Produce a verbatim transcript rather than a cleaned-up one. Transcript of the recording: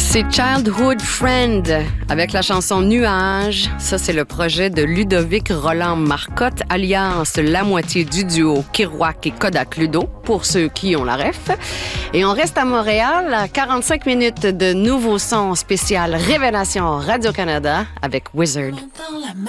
C'est Childhood Friend avec la chanson Nuages. Ça, c'est le projet de Ludovic Roland Marcotte, alias la moitié du duo Kerouac et Kodak Ludo, pour ceux qui ont la ref. Et on reste à Montréal, à quarante-cinq minutes de nouveaux sons spécial Révélation Radio-Canada avec Wizard.